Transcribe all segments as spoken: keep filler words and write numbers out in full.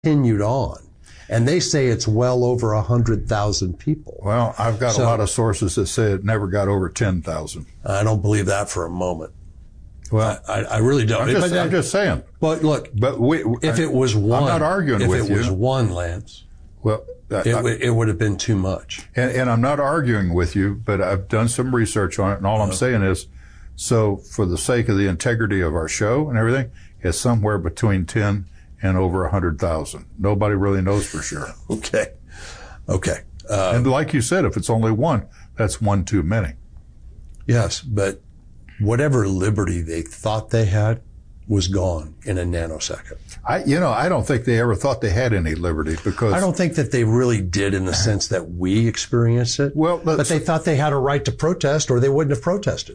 continued on. And they say it's well over one hundred thousand people. Well, I've got So- a lot of sources that say it never got over ten thousand. I don't believe that for a moment. Well, I, I really don't. I'm just, But, I'm just saying. but look, But we, if it was one, I'm not arguing if with it was you. one, Lance, Well, I- it, w- it would have been too much. And, and I'm not arguing with you, but I've done some research on it, and all I'm saying is, so for the sake of the integrity of our show and everything, it's somewhere between ten and over one hundred thousand. Nobody really knows for sure. Okay. Okay. Uh, And like you said, if it's only one, that's one too many. yes, but whatever liberty they thought they had was gone in a nanosecond. I, you know, I don't think they ever thought they had any liberty because I don't think that they really did in the sense that we experienced it. Well, but let's- they thought they had a right to protest or they wouldn't have protested.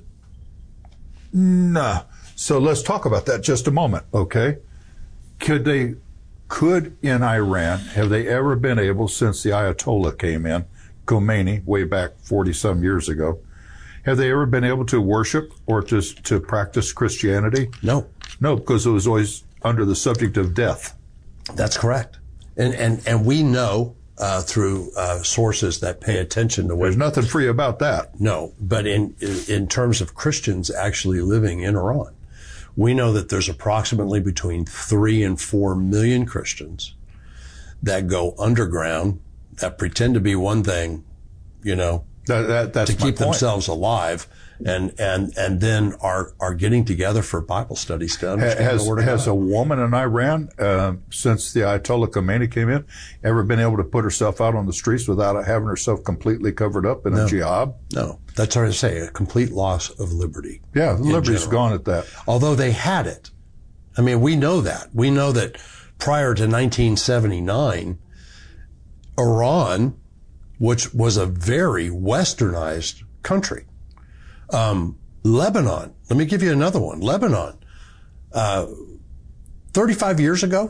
Nah. So let's talk about that just a moment, okay? Could they, could in Iran, have they ever been able, since the Ayatollah came in, Khomeini, way back forty some years ago, have they ever been able to worship or just to practice Christianity? No, No, because it was always under the subject of death. that's correct. And, and, and we know, uh, through, uh, sources that pay attention to what There's nothing free about that. No, but in in terms of Christians actually living in Iran, we know that there's approximately between three and four million Christians that go underground, that pretend to be one thing, you know, That, that that's to my keep point. themselves alive, and and and then are are getting together for Bible studies to Ha- understand Has, the Word of has God. a woman in Iran, uh, since the Ayatollah Khomeini came in, ever been able to put herself out on the streets without having herself completely covered up in a jihad? No, that's hard to say. A complete loss of liberty. Yeah, in liberty's general. gone at that. Although they had it. I mean, we know that. We know that prior to nineteen seventy-nine, Iran, which was a very westernized country, um, Lebanon, let me give you another one. Lebanon, uh, thirty-five years ago,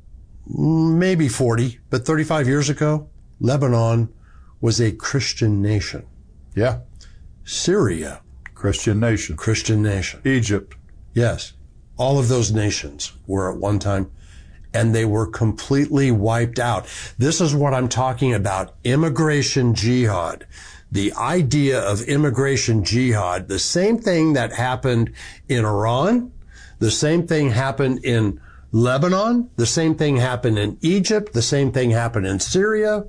maybe forty, but thirty-five years ago, Lebanon was a Christian nation. Yeah, Syria, Christian nation. Christian nation. Egypt. Yes. All of those nations were at one time, and they were completely wiped out. This is what I'm talking about. Immigration jihad. The idea of immigration jihad, the same thing that happened in Iran, the same thing happened in Lebanon, the same thing happened in Egypt, the same thing happened in Syria.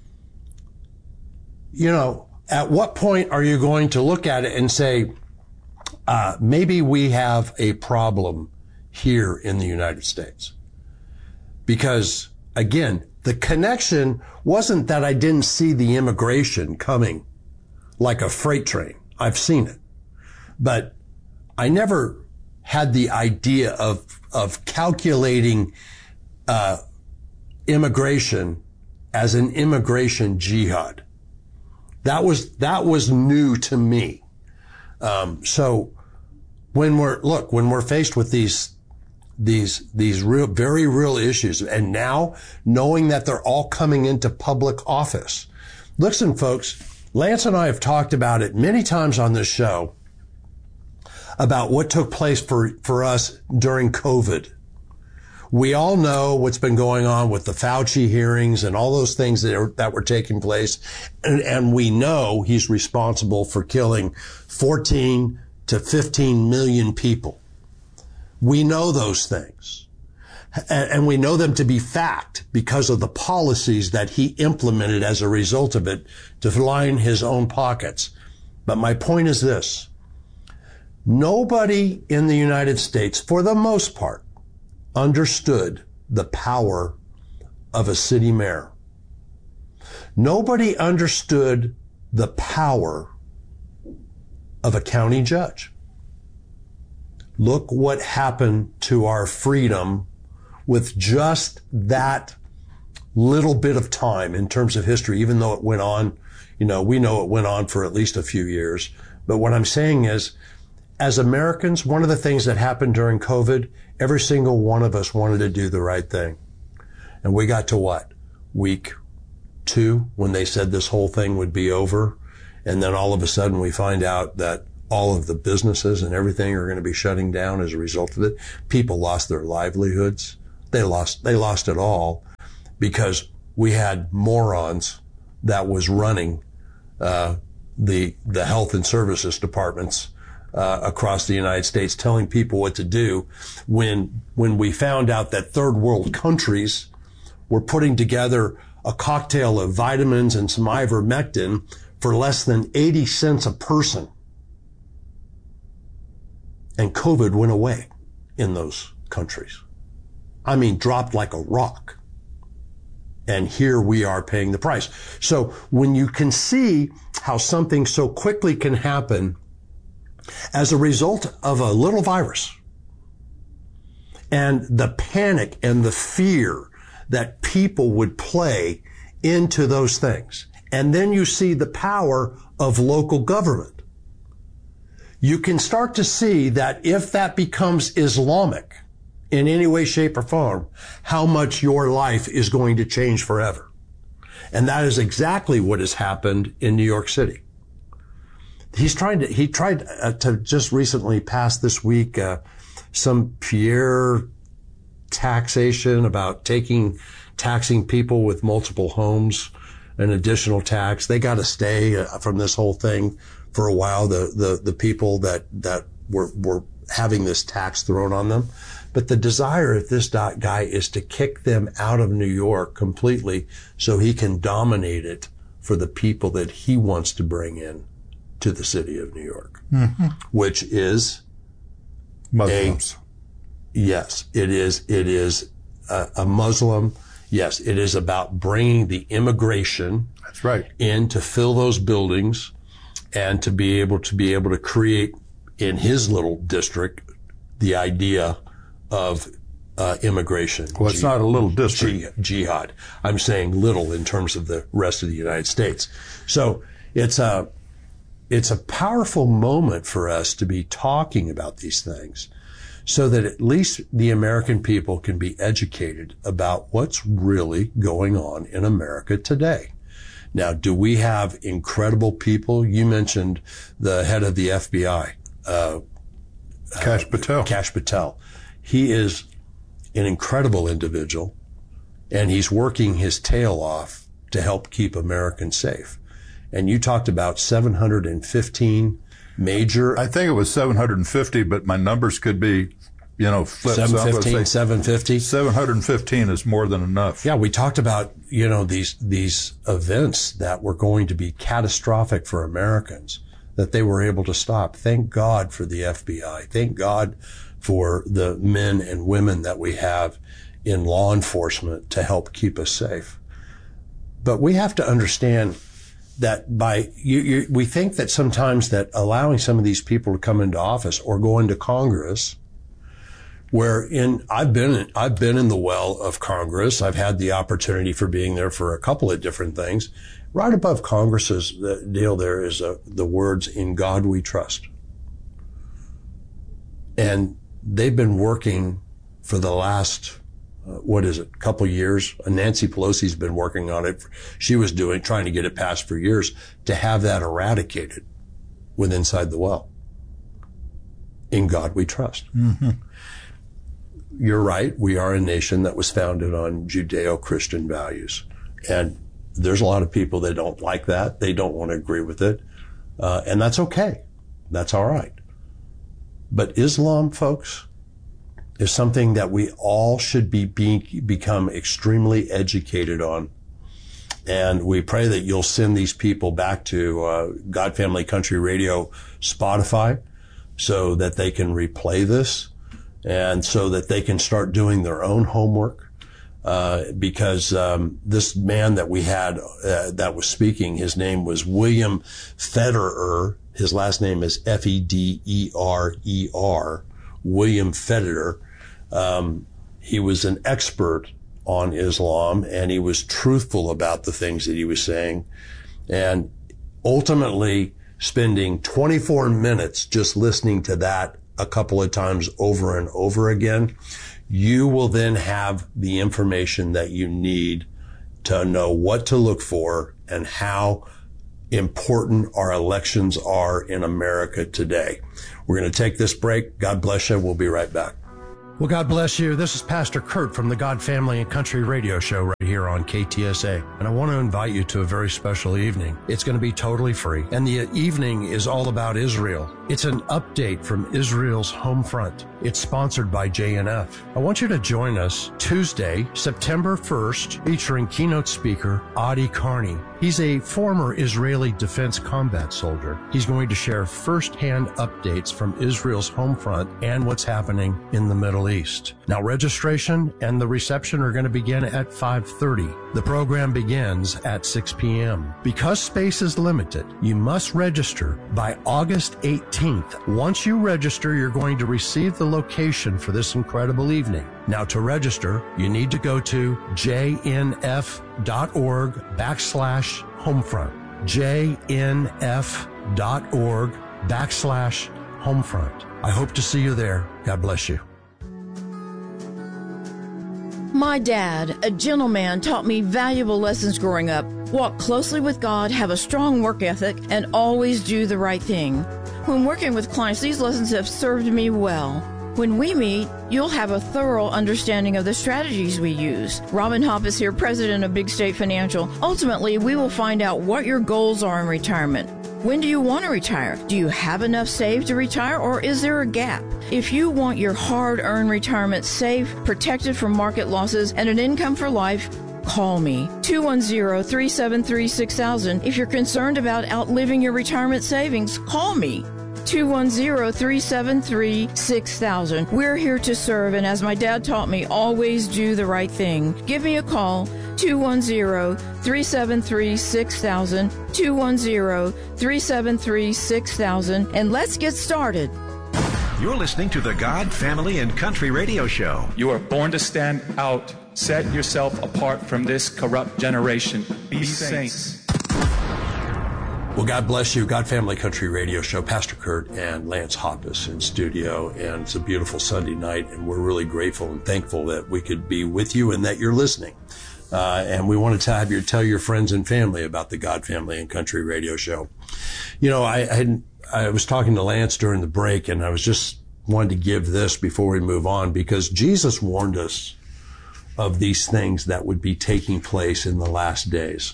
You know, at what point are you going to look at it and say, Uh, maybe we have a problem here in the United States? Because again, the connection wasn't that I didn't see the immigration coming like a freight train. I've seen it, but I never had the idea of, of calculating, uh, immigration as an immigration jihad. That was, that was new to me. Um, so when we're, look, when we're faced with these, these, these real, very real issues, and now knowing that they're all coming into public office. Listen, folks, Lance and I have talked about it many times on this show about what took place for, for us during COVID. We all know what's been going on with the Fauci hearings and all those things that, are, that were taking place. And, and we know he's responsible for killing fourteen to fifteen million people. We know those things. And, and we know them to be fact because of the policies that he implemented as a result of it to line his own pockets. But my point is this. Nobody in the United States, for the most part, understood the power of a city mayor. Nobody understood the power of a county judge. Look what happened to our freedom with just that little bit of time in terms of history, even though it went on, you know, we know it went on for at least a few years. But what I'm saying is, as Americans, one of the things that happened during COVID, every single one of us wanted to do the right thing. And we got to what? Week two, when they said this whole thing would be over. And then all of a sudden we find out that all of the businesses and everything are going to be shutting down as a result of it. People lost their livelihoods. They lost, they lost it all because we had morons that was running uh, the the health and services departments uh, across the United States, telling people what to do. When when we found out that third world countries were putting together a cocktail of vitamins and some ivermectin for less than eighty cents a person, and COVID went away in those countries. I mean, dropped like a rock. And here we are paying the price. So when you can see how something so quickly can happen as a result of a little virus, and the panic and the fear that people would play into those things, and then you see the power of local government, you can start to see that if that becomes Islamic in any way, shape, or form, how much your life is going to change forever. And that is exactly what has happened in New York City. He's trying to, he tried uh, to just recently pass this week, uh, some Pierre taxation about taking, taxing people with multiple homes, an additional tax. They got to stay uh, from this whole thing for a while. The, the, the people that, that were, were having this tax thrown on them. But the desire of this guy is to kick them out of New York completely so he can dominate it for the people that he wants to bring in to the city of New York, mm-hmm. which is Muslims. A, yes, it is. It is a, a Muslim. Yes, it is about bringing the immigration That's right. in to fill those buildings and to be able to be able to create in his little district the idea of uh, immigration. Well, it's not a little district. Jihad. I'm saying little in terms of the rest of the United States. So it's a, it's a powerful moment for us to be talking about these things so that at least the American people can be educated about what's really going on in America today. Now, do we have incredible people? You mentioned the head of the F B I, uh, Kash uh, Patel. Kash Patel. He is an incredible individual, and he's working his tail off to help keep Americans safe. And you talked about seven hundred fifteen major. I think it was seven hundred fifty, but my numbers could be, you know, flipped. seven fifteen, seven fifty. seven hundred fifteen is more than enough. Yeah, we talked about, you know, these, these events that were going to be catastrophic for Americans, that they were able to stop. Thank God for the F B I. Thank God for the men and women that we have in law enforcement to help keep us safe. But we have to understand that by, you, you, we think that sometimes that allowing some of these people to come into office or go into Congress, where in, I've been, in, I've been in the well of Congress. I've had the opportunity for being there for a couple of different things. Right above Congress's the deal there is a, the words, "In God we trust." And they've been working for the last, uh, what is it, couple years. Nancy Pelosi's been working on it. She was doing, trying to get it passed for years to have that eradicated with inside the well. In God we trust. Mm-hmm. You're right. We are a nation that was founded on Judeo-Christian values. And there's a lot of people that don't like that. They don't want to agree with it. Uh, and that's okay. That's all right. But Islam, folks, is something that we all should be being, become extremely educated on. And we pray that you'll send these people back to uh, God Family Country Radio Spotify so that they can replay this and so that they can start doing their own homework. Uh, because um, this man that we had uh, that was speaking, his name was William Federer. His last name is F E D E R E R, William Federer. Um, he was an expert on Islam, and he was truthful about the things that he was saying. And ultimately, spending twenty-four minutes just listening to that a couple of times over and over again, you will then have the information that you need to know what to look for and how important our elections are in America today. We're going to take this break. God bless you. We'll be right back. Well, God bless you. This is Pastor Kurt from the God Family and Country Radio Show right here on K T S A. And I want to invite you to a very special evening. It's going to be totally free. And the evening is all about Israel. It's an update from Israel's home front. It's sponsored by J N F. I want you to join us Tuesday, September first, featuring keynote speaker Adi Carney. He's a former Israeli defense combat soldier. He's going to share firsthand updates from Israel's home front and what's happening in the Middle East. Now, registration and the reception are going to begin at five thirty. The program begins at six p.m. Because space is limited, you must register by August eighteenth. Once you register, you're going to receive the location for this incredible evening. Now, to register, you need to go to jnf.org backslash homefront. jnf.org backslash homefront. I hope to see you there. God bless you. My dad, a gentleman, taught me valuable lessons growing up. Walk closely with God, have a strong work ethic, and always do the right thing. When working with clients, these lessons have served me well. When we meet, you'll have a thorough understanding of the strategies we use. Robin Hopp is here, president of Big State Financial. Ultimately, we will find out what your goals are in retirement. When do you want to retire? Do you have enough saved to retire, or is there a gap? If you want your hard-earned retirement safe, protected from market losses, and an income for life, call me, two one zero, three seven three, six thousand. If you're concerned about outliving your retirement savings, call me, two one zero, three seven three, six thousand. We're here to serve, and as my dad taught me, always do the right thing. Give me a call, two one zero, three seven three, six thousand, two one zero, three seven three, six thousand, and let's get started. You're listening to the God, Family, and Country Radio Show. You are born to stand out. Set yourself apart from this corrupt generation. Be, Be saints. saints. Well, God bless you. God Family Country Radio Show. Pastor Kurt and Lance Hoppus in studio, and it's a beautiful Sunday night, and we're really grateful and thankful that we could be with you and that you're listening. Uh, and we wanted to have you tell your friends and family about the God Family and Country Radio Show. You know, I, I had I was talking to Lance during the break, and I was just wanted to give this before we move on, because Jesus warned us of these things that would be taking place in the last days.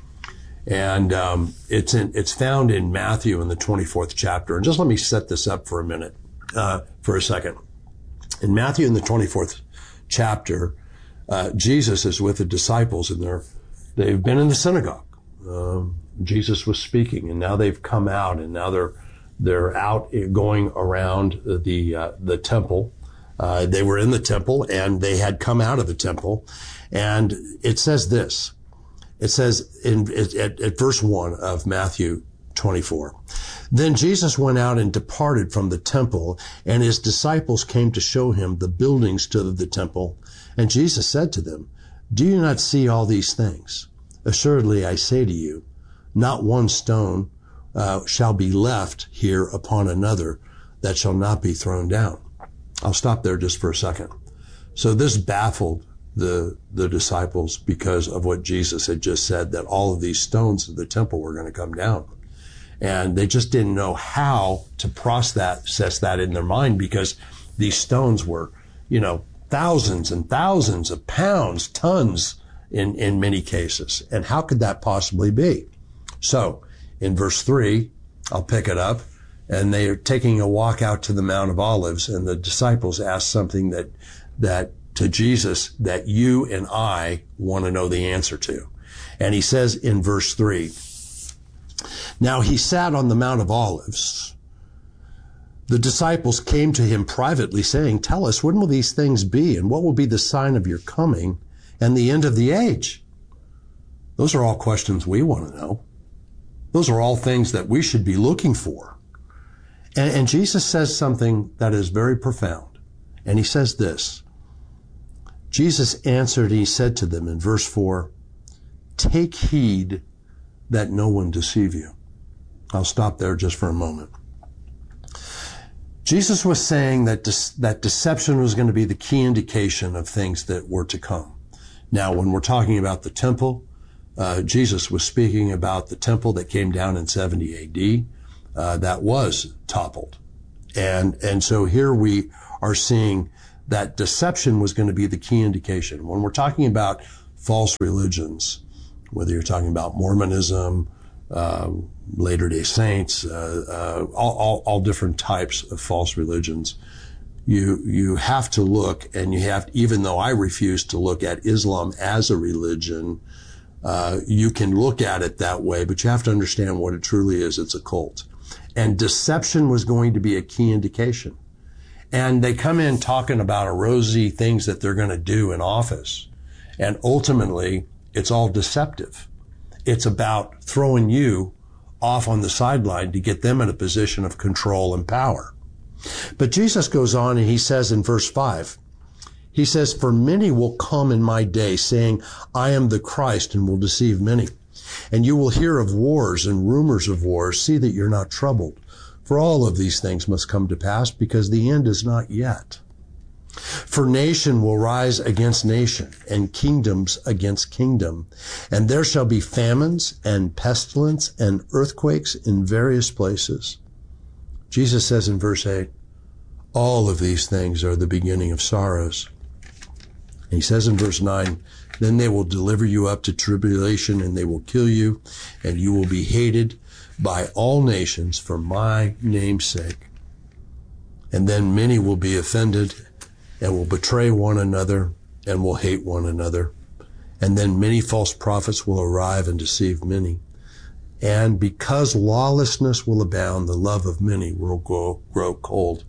And um, it's in, it's found in Matthew in the twenty-fourth chapter. And just let me set this up for a minute, uh, for a second. In Matthew in the twenty-fourth chapter, uh, Jesus is with the disciples, and they're, they've been in the synagogue. Um, Jesus was speaking, and now they've come out, and now they're they're out going around the uh, the temple. Uh, they were in the temple, and they had come out of the temple. And it says this. It says in at, at verse one of Matthew twenty-four, then Jesus went out and departed from the temple, and his disciples came to show him the buildings to the temple. And Jesus said to them, do you not see all these things? Assuredly, I say to you, not one stone uh, shall be left here upon another that shall not be thrown down. I'll stop there just for a second. So this baffled the the disciples because of what Jesus had just said, that all of these stones of the temple were going to come down. And they just didn't know how to process that in their mind, because these stones were, you know, thousands and thousands of pounds, tons in, in many cases. And how could that possibly be? So in verse three, I'll pick it up. And they are taking a walk out to the Mount of Olives, and the disciples ask something that, that to Jesus that you and I want to know the answer to. And he says in verse three, now he sat on the Mount of Olives. The disciples came to him privately saying, tell us, when will these things be? And what will be the sign of your coming and the end of the age? Those are all questions we want to know. Those are all things that we should be looking for. And, and Jesus says something that is very profound. And he says this. Jesus answered, he said to them in verse four, take heed that no one deceive you. I'll stop there just for a moment. Jesus was saying that de- that deception was going to be the key indication of things that were to come. Now, when we're talking about the temple, uh, Jesus was speaking about the temple that came down in seventy A D. Uh, that was toppled. And, and so here we are seeing that deception was going to be the key indication. When we're talking about false religions, whether you're talking about Mormonism, uh, Latter-day Saints, uh, uh, all, all, all different types of false religions, you you have to look, and you have, even though I refuse to look at Islam as a religion, uh, you can look at it that way, but you have to understand what it truly is. It's a cult. And deception was going to be a key indication. And they come in talking about a rosy things that they're going to do in office. And ultimately, it's all deceptive. It's about throwing you off on the sideline to get them in a position of control and power. But Jesus goes on and he says in verse five, he says, "For many will come in my day, saying, I am the Christ, and will deceive many. And you will hear of wars and rumors of wars. See that you're not troubled. For all of these things must come to pass, because the end is not yet. For nation will rise against nation, and kingdoms against kingdom. And there shall be famines and pestilence and earthquakes in various places." Jesus says in verse eight, all of these things are the beginning of sorrows. And he says in verse nine, "Then they will deliver you up to tribulation, and they will kill you, and you will be hated by all nations for my name's sake. And then many will be offended and will betray one another and will hate one another. And then many false prophets will arrive and deceive many. And because lawlessness will abound, the love of many will grow, grow cold."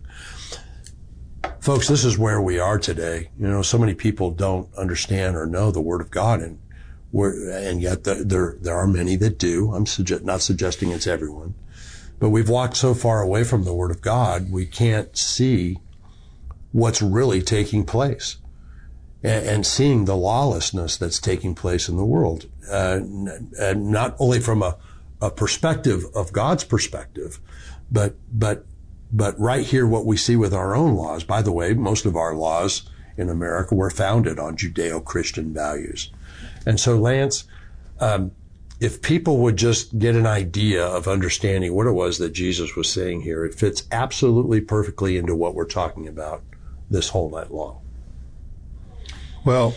Folks, this is where we are today. You know, so many people don't understand or know the Word of God, and we're, and yet the, there there are many that do. I'm suggest, not suggesting it's everyone, but we've walked so far away from the Word of God, we can't see what's really taking place, and, and seeing the lawlessness that's taking place in the world, uh, and not only from a, a perspective of God's perspective, but but but right here what we see with our own laws. By the way, most of our laws in America were founded on Judeo-Christian values. And so, Lance, um, if people would just get an idea of understanding what it was that Jesus was saying here, it fits absolutely perfectly into what we're talking about this whole night long. Well,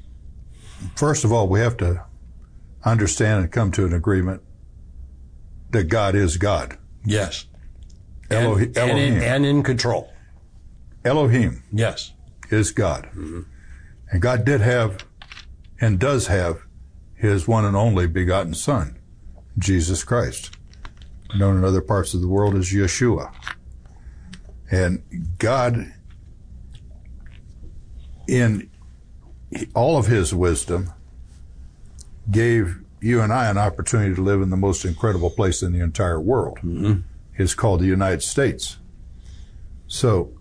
first of all, we have to understand and come to an agreement that God is God. Yes. Elohi- and, Elohim. And in, and in control. Elohim Yes. is God. Mm-hmm. And God did have and does have his one and only begotten Son, Jesus Christ, known in other parts of the world as Yeshua. And God, in all of his wisdom, gave you and I an opportunity to live in the most incredible place in the entire world. Mm-hmm. It's called the United States. So,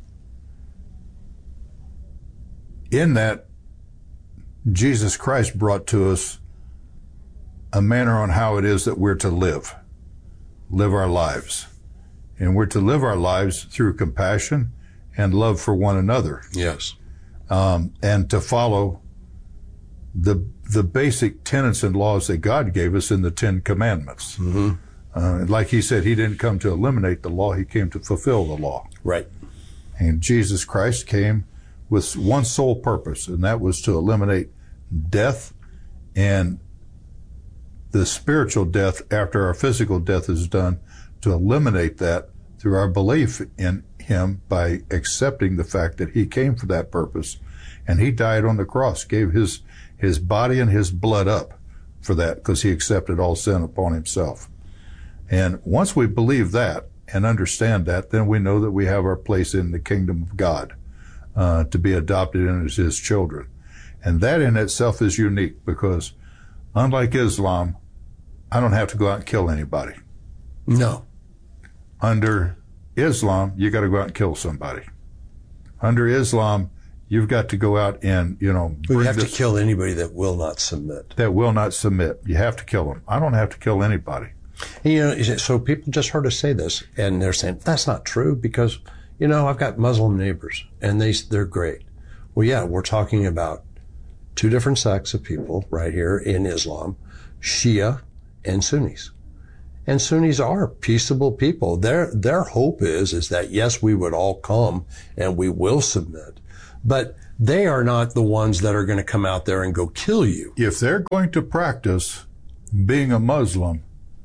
in that, Jesus Christ brought to us a manner on how it is that we're to live, live our lives. And we're to live our lives through compassion and love for one another. Yes. Um, and to follow the the basic tenets and laws that God gave us in the Ten Commandments. Mm-hmm. Uh, like he said, he didn't come to eliminate the law, he came to fulfill the law. Right. And Jesus Christ came with one sole purpose, and that was to eliminate death and the spiritual death after our physical death is done, to eliminate that through our belief in him by accepting the fact that he came for that purpose. And he died on the cross, gave his, his body and his blood up for that, because he accepted all sin upon himself. And once we believe that and understand that, then we know that we have our place in the kingdom of God, uh, to be adopted in as his children. And that in itself is unique, because unlike Islam, I don't have to go out and kill anybody. No. Under Islam, you got to go out and kill somebody. Under Islam, you've got to go out and, you know, We have to this, kill anybody that will not submit. that will not submit. You have to kill them. I don't have to kill anybody. And, you know, so people just heard us say this, and they're saying, that's not true, because, you know, I've got Muslim neighbors, and they, they're great. Well, yeah, we're talking about two different sects of people right here in Islam, Shia and Sunnis. And Sunnis are peaceable people. Their, their hope is, is that, yes, we would all come and we will submit, but they are not the ones that are going to come out there and go kill you. If they're going to practice being a Muslim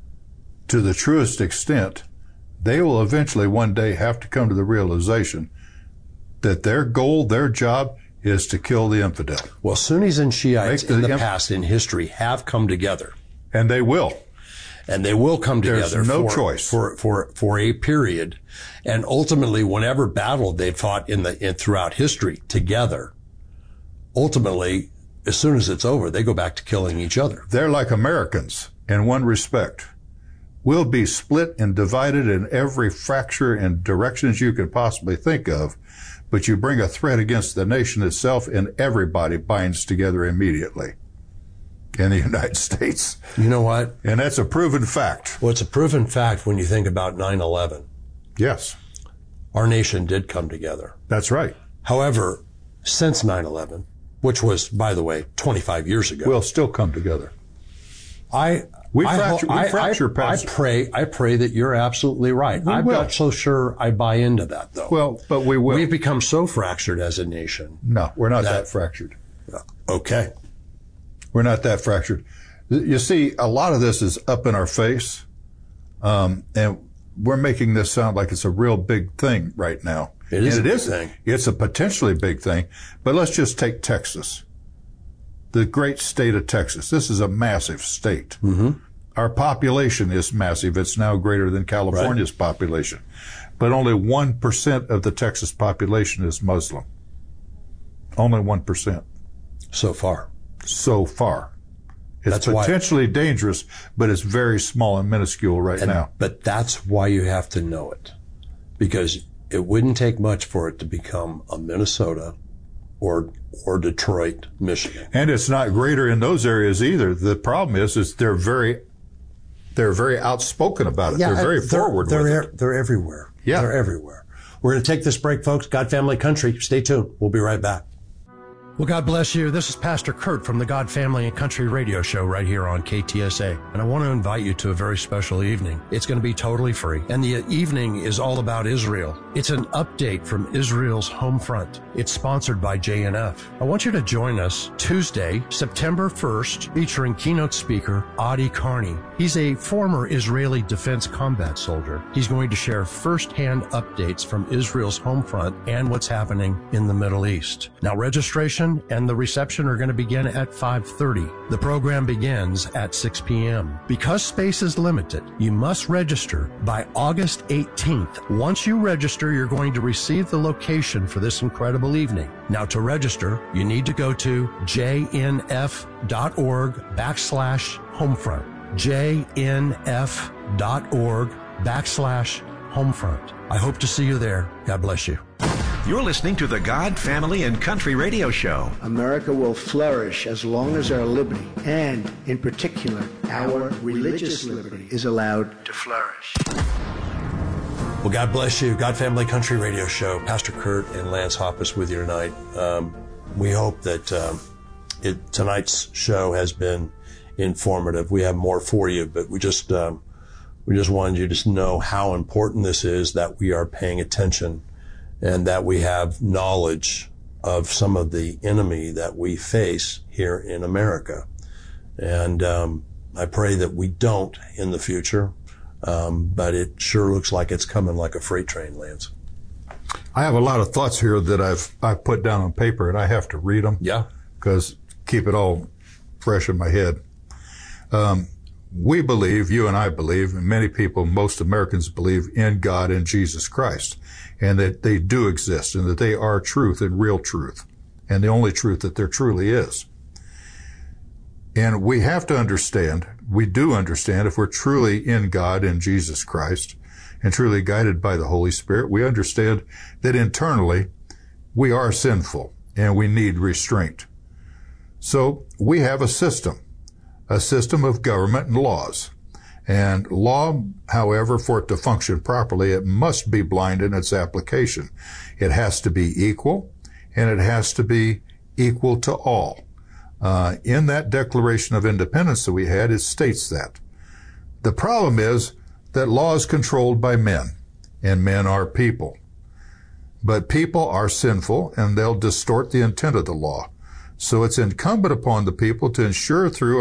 to the truest extent, they will eventually one day have to come to the realization that their goal, their job, is to kill the infidel. Well, Sunnis and Shiites Make the in the inf- past, in history, have come together. And they will. And they will come There's together no for, choice. for for for a period, and ultimately, whenever battle they've fought in the in, throughout history together, ultimately, as soon as it's over, they go back to killing each other. They're like Americans in one respect. We'll be split and divided in every fracture and directions you can possibly think of, but you bring a threat against the nation itself, and everybody binds together immediately in the United States. You know what? And that's a proven fact. Well, it's a proven fact when you think about nine eleven. Yes, Our nation did come together. that's right. However, since nine eleven, which was, by the way, twenty-five years ago, We'll still come together. I We I, fracture- we I, fracture I, I past- pray. I pray that you're absolutely right. We I'm will. not so sure I buy into that, though. Well, but we will. We've become so fractured as a nation. No, we're not that, That- fractured. Okay. We're not that fractured. You see, a lot of this is up in our face, um, and we're making this sound like it's a real big thing right now. It is and a it big is, thing. It's a potentially big thing. But let's just take Texas, the great state of Texas. This is a massive state. Mm-hmm. Our population is massive. It's now greater than California's right. population. But only one percent of the Texas population is Muslim. Only one percent. So far. So far. It's That's potentially why, dangerous, but it's very small and minuscule right and, now. But that's why you have to know it. Because it wouldn't take much for it to become a Minnesota or or Detroit, Michigan. And it's not greater in those areas either. The problem is, is they're very they're very outspoken about it. Yeah, they're very they're, forward they're, with they're, it. They're everywhere. Yeah. They're everywhere. We're going to take this break, folks. God, Family, Country. Stay tuned. We'll be right back. Well, God bless you. This is Pastor Kurt from the God, Family, and Country radio show right here on K T S A. And I want to invite you to a very special evening. It's going to be totally free. And the evening is all about Israel. It's an update from Israel's home front. It's sponsored by J N F. I want you to join us Tuesday, September first, featuring keynote speaker Adi Carney. He's a former Israeli defense combat soldier. He's going to share firsthand updates from Israel's home front and what's happening in the Middle East. Now, registration and the reception are going to begin at five thirty. The program begins at six p.m. Because space is limited, you must register by August eighteenth. Once you register, you're going to receive the location for this incredible evening. Now, to register, you need to go to jnf.org backslash homefront. jnf.org backslash homefront. I hope to see you there. God bless you. You're listening to the God, Family, and Country radio show. America will flourish as long as our liberty, and in particular, our religious liberty, is allowed to flourish. Well, God bless you. God, Family, Country radio show. Pastor Kurt and Lance Hoppus with you tonight. Um, we hope that um, it, tonight's show has been informative. We have more for you, but we just um, we just wanted you to know how important this is, that we are paying attention and that we have knowledge of some of the enemy that we face here in America. And um, I pray that we don't in the future, um, but it sure looks like it's coming like a freight train, Lance. I have a lot of thoughts here that I've I've put down on paper, and I have to read them. Yeah. Because keep it all fresh in my head. Um, we believe, you and I believe, and many people, most Americans believe in God and Jesus Christ, and that they do exist, and that they are truth and real truth, and the only truth that there truly is. And we have to understand, we do understand, if we're truly in God and Jesus Christ, and truly guided by the Holy Spirit, we understand that internally we are sinful, and we need restraint. So we have a system, a system of government and laws. And law, however, for it to function properly, it must be blind in its application. It has to be equal, and it has to be equal to all. Uh, in that Declaration of Independence that we had, it states that. The problem is that law is controlled by men, and men are people. But people are sinful, and they'll distort the intent of the law. So it's incumbent upon the people to ensure through